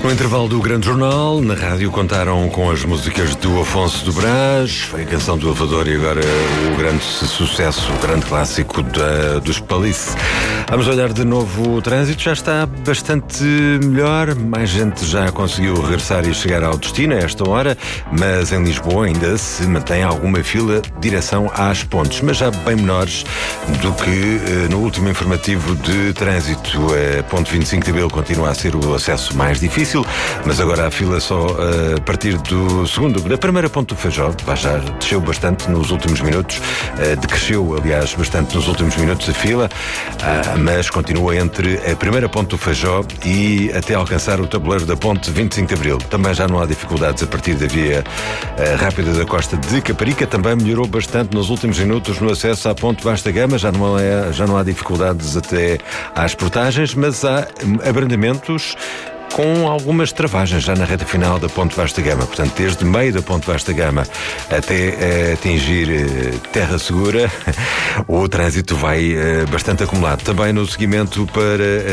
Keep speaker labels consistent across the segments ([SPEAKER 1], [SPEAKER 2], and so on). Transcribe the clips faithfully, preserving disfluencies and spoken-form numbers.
[SPEAKER 1] No intervalo do Grande Jornal, na rádio contaram com as músicas do Afonso do Brás, foi a canção do Avador e agora o grande sucesso, o grande clássico da, dos Palice. Vamos olhar de novo o trânsito, já está bastante melhor, mais gente já conseguiu regressar e chegar ao destino a esta hora, mas em Lisboa ainda se mantém alguma fila direção às pontes, mas já bem menores do que eh, no último informativo de trânsito. A ponte vinte e cinco de Abril continua a ser o acesso mais difícil, mas agora a fila só uh, a partir do segundo, da primeira ponte do Feijó, já desceu bastante nos últimos minutos, uh, decresceu, aliás, bastante nos últimos minutos a fila, uh, mas continua entre a primeira ponte do Feijó e até alcançar o tabuleiro da ponte vinte e cinco de Abril. Também já não há dificuldades a partir da via uh, rápida da Costa de Caparica, também melhorou bastante nos últimos minutos no acesso à ponte Vasta Gama, já não, é, já não há dificuldades até às portagens, mas há abrandamentos com algumas travagens já na reta final da ponte Vasta Gama, portanto desde meio da ponte Vasta Gama até uh, atingir uh, Terra Segura o trânsito vai uh, bastante acumulado. Também no seguimento para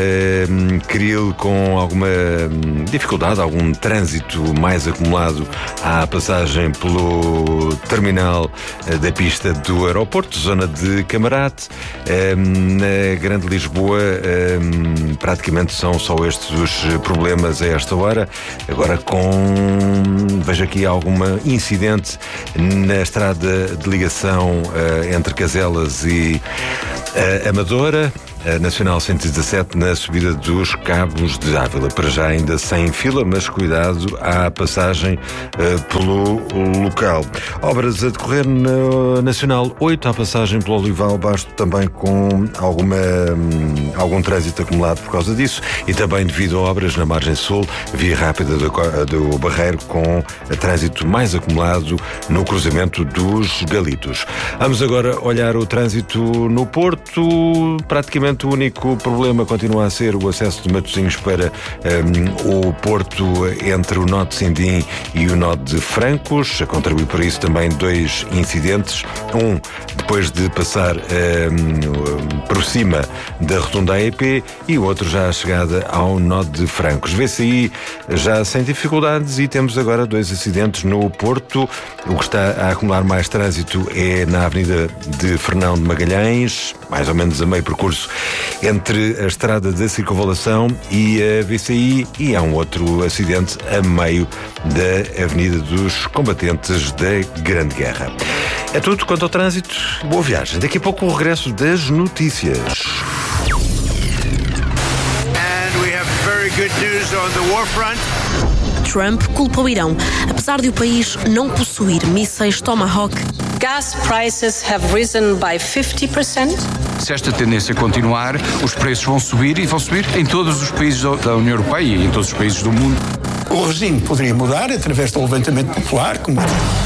[SPEAKER 1] uh, Cril, com alguma um, dificuldade, algum trânsito mais acumulado à passagem pelo terminal uh, da pista do aeroporto, zona de Camarate. Uh, na Grande Lisboa uh, praticamente são só estes os problemas a esta hora, agora com, vejo aqui algum incidente na estrada de ligação uh, entre Caselas e uh, Amadora, a Nacional cento e dezassete, na subida dos Cabos de Ávila, para já ainda sem fila, mas cuidado à passagem uh, pelo local. Obras a decorrer na Nacional oito, à passagem pelo Olival Basto, também com alguma, um, algum trânsito acumulado por causa disso, e também devido a obras na margem sul, via rápida do, do Barreiro, com trânsito mais acumulado no cruzamento dos Galitos. Vamos agora olhar o trânsito no Porto. Praticamente o único problema continua a ser o acesso de Matosinhos para um, o Porto, entre o nó de Sindim e o nó de Francos. A contribuir para isso também dois incidentes, um depois de passar um, por cima da rotunda A E P e o outro já a chegada ao nó de Francos. Vê-se aí já sem dificuldades, e temos agora dois acidentes no Porto. O que está a acumular mais trânsito é na Avenida de Fernão de Magalhães, mais ou menos a meio percurso entre a estrada da Circunvalação e a V C I, e há um outro acidente a meio da Avenida dos Combatentes da Grande Guerra. É tudo quanto ao trânsito. Boa viagem. Daqui a pouco o regresso das notícias.
[SPEAKER 2] And we have very good news on the war front.
[SPEAKER 3] Trump culpa o Irão, apesar de o país não possuir mísseis Tomahawk.
[SPEAKER 4] Gas prices have risen by fifty percent.
[SPEAKER 5] Se esta tendência continuar, os preços vão subir, e vão subir em todos os países da União Europeia e em todos os países do mundo.
[SPEAKER 6] O regime poderia mudar através do levantamento popular, como...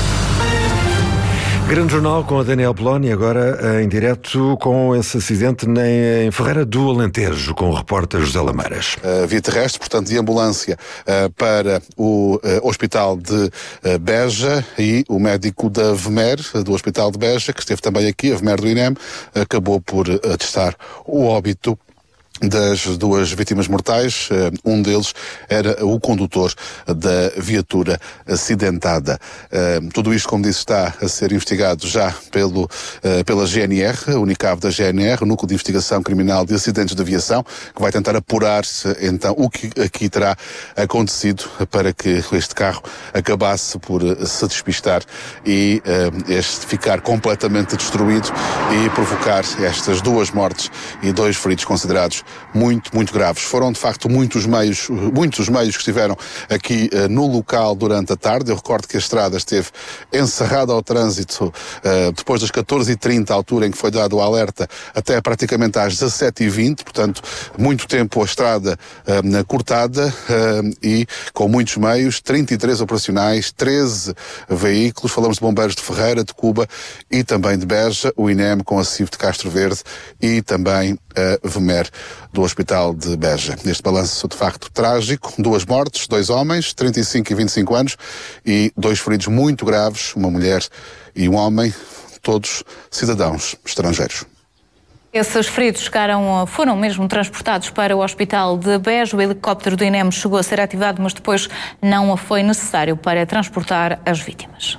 [SPEAKER 1] Grande Jornal com a Daniel Poloni, agora em direto com esse acidente em Ferreira do Alentejo, com o repórter José Lameiras.
[SPEAKER 7] Uh, via terrestre, portanto, de ambulância uh, para o uh, Hospital de uh, Beja, e o médico da V M E R, do Hospital de Beja, que esteve também aqui, a V M E R do I N E M, acabou por uh, atestar o óbito das duas vítimas mortais. Um deles era o condutor da viatura acidentada. Tudo isto, como disse, está a ser investigado já pelo, pela G N R, a Unicab da G N R, o Núcleo de Investigação Criminal de Acidentes de Aviação, que vai tentar apurar-se então o que aqui terá acontecido para que este carro acabasse por se despistar e este ficar completamente destruído e provocar estas duas mortes e dois feridos considerados muito, muito graves. Foram, de facto, muitos meios, muitos meios que estiveram aqui uh, no local durante a tarde. Eu recordo que a estrada esteve encerrada ao trânsito uh, depois das catorze e trinta, a altura em que foi dado o alerta, até praticamente às dezassete e vinte, portanto, muito tempo a estrada uh, cortada uh, e com muitos meios, trinta e três operacionais, treze veículos. Falamos de bombeiros de Ferreira, de Cuba e também de Beja, o I N E M com a C I V de Castro Verde e também a V M E R do Hospital de Beja. Este balanço, de facto, trágico. Duas mortes, dois homens, trinta e cinco e vinte e cinco anos, e dois feridos muito graves, uma mulher e um homem, todos cidadãos estrangeiros.
[SPEAKER 8] Esses feridos chegaram, foram mesmo transportados para o hospital de Beja. O helicóptero do INEM chegou a ser ativado, mas depois não foi necessário para transportar as vítimas.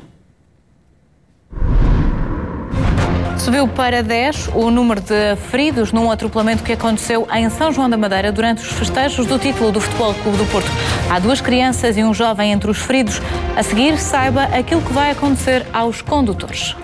[SPEAKER 8] Subiu para dez o número de feridos num atropelamento que aconteceu em São João da Madeira durante os festejos do título do Futebol Clube do Porto. Há duas crianças e um jovem entre os feridos. A seguir, saiba aquilo que vai acontecer aos condutores.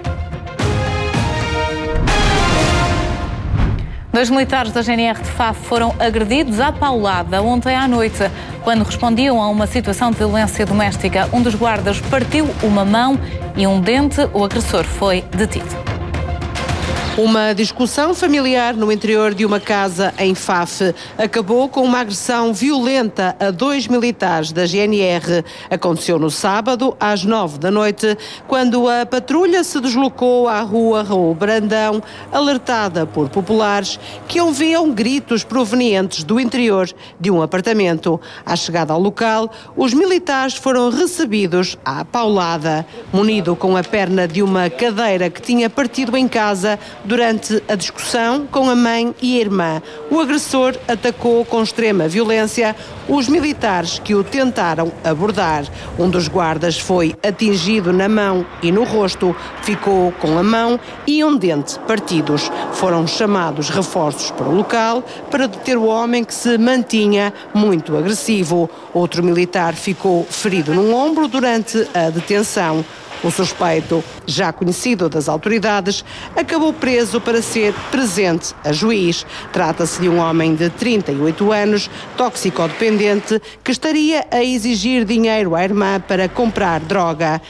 [SPEAKER 8] Dois militares da G N R de Faf foram agredidos à paulada ontem à noite. Quando respondiam a uma situação de violência doméstica, um dos guardas partiu uma mão e um dente. O agressor foi detido.
[SPEAKER 9] Uma discussão familiar no interior de uma casa em Faf acabou com uma agressão violenta a dois militares da G N R. Aconteceu no sábado, às nove da noite, quando a patrulha se deslocou à rua Raul Brandão, alertada por populares que ouviam gritos provenientes do interior de um apartamento. À chegada ao local, os militares foram recebidos à paulada. Munido com a perna de uma cadeira que tinha partido em casa durante a discussão com a mãe e a irmã, o agressor atacou com extrema violência os militares que o tentaram abordar. Um dos guardas foi atingido na mão e no rosto, ficou com a mão e um dente partidos. Foram chamados reforços para o local para deter o homem, que se mantinha muito agressivo. Outro militar ficou ferido no ombro durante a detenção. O suspeito, já conhecido das autoridades, acabou preso para ser presente a juiz. Trata-se de um homem de trinta e oito anos, toxicodependente, que estaria a exigir dinheiro à irmã para comprar droga.